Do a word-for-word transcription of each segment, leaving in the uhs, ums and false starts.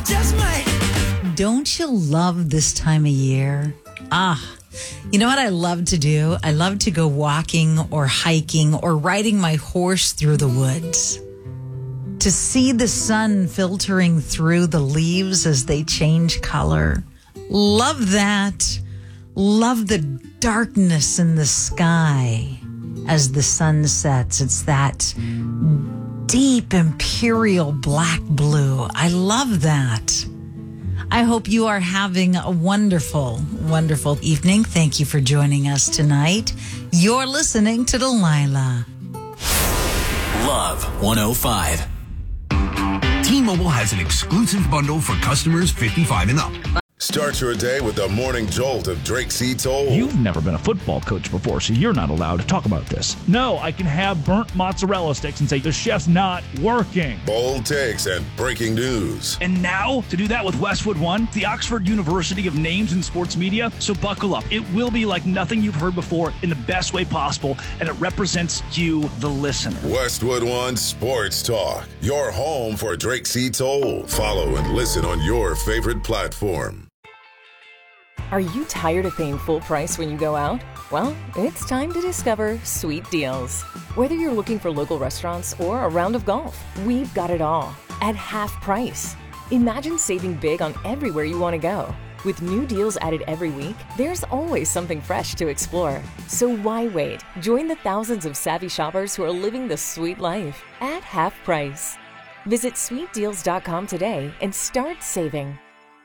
just might. Don't you love this time of year? Ah, you know what I love to do? I love to go walking or hiking or riding my horse through the woods. To see the sun filtering through the leaves as they change color. Love that. Love the darkness in the sky as the sun sets. It's that deep imperial black blue. I love that. I hope you are having a wonderful, wonderful evening. Thank you for joining us tonight. You're listening to Delilah. Love one oh five. T-Mobile has an exclusive bundle for customers fifty-five and up. Start your day with the morning jolt of Drake C. Toll. You've never been a football coach before, so you're not allowed to talk about this. No, I can have burnt mozzarella sticks and say the chef's not working. Bold takes and breaking news. And now, to do that with Westwood One, the Oxford University of Names in Sports Media. So buckle up. It will be like nothing you've heard before in the best way possible, and it represents you, the listener. Westwood One Sports Talk. Your home for Drake C. Toll. Follow and listen on your favorite platform. Are you tired of paying full price when you go out? Well, it's time to discover Sweet Deals. Whether you're looking for local restaurants or a round of golf, we've got it all at half price. Imagine saving big on everywhere you want to go. With new deals added every week, there's always something fresh to explore. So why wait? Join the thousands of savvy shoppers who are living the sweet life at half price. Visit sweet deals dot com today and start saving.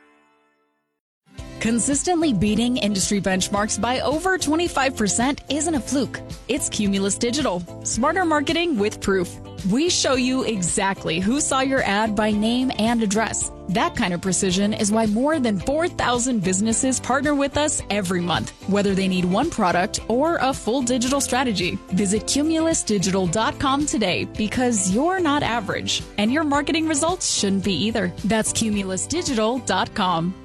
Consistently beating industry benchmarks by over twenty-five percent isn't a fluke. It's Cumulus Digital. Smarter marketing with proof. We show you exactly who saw your ad by name and address. That kind of precision is why more than four thousand businesses partner with us every month, whether they need one product or a full digital strategy. Visit cumulus digital dot com today because you're not average, and your marketing results shouldn't be either. That's cumulus digital dot com.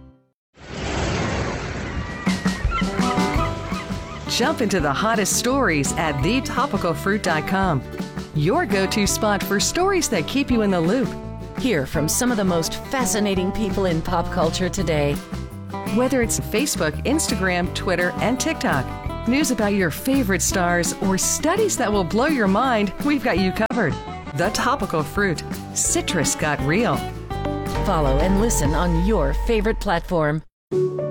Jump into the hottest stories at the topical fruit dot com. Your go-to spot for stories that keep you in the loop. Hear from some of the most fascinating people in pop culture today. Whether it's Facebook, Instagram, Twitter, and TikTok, news about your favorite stars, or studies that will blow your mind, we've got you covered. The Topical Fruit. Citrus got real. Follow and listen on your favorite platform.